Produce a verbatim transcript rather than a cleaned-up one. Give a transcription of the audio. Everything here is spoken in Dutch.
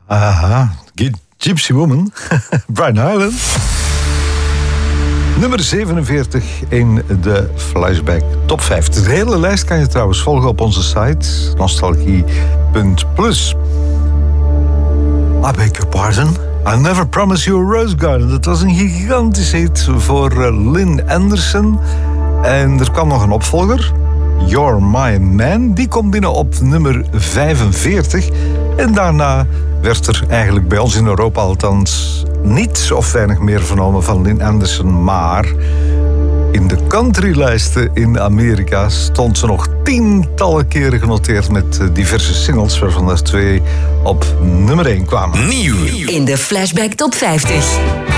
Aha, Gypsy Woman, Brian Hyland. Nummer zevenenveertig in de Flashback Top vijf. De hele lijst kan je trouwens volgen op onze site nostalgie punt plus. I beg your pardon. I Never Promise You a Rose Garden. Dat was een gigantische hit voor Lynn Anderson. En er kwam nog een opvolger, You're My Man. Die komt binnen op nummer vijfenveertig. En daarna werd er eigenlijk bij ons in Europa althans niets of weinig meer vernomen van Lynn Anderson. Maar in de countrylijsten in Amerika stond ze nog tientallen keren genoteerd met diverse singles, waarvan er twee op nummer één kwamen. Nieuw in de Flashback Top vijftig.